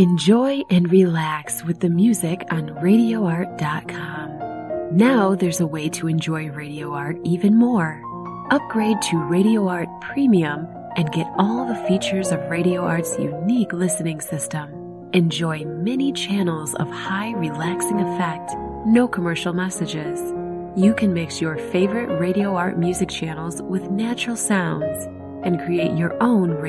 Enjoy and relax with the music on RadioArt.com. Now there's a way to enjoy Radio Art even more. Upgrade to Radio Art Premium and get all the features of Radio Art's unique listening system. Enjoy many channels of high relaxing effect, no commercial messages. You can mix your favorite Radio Art music channels with natural sounds and create your own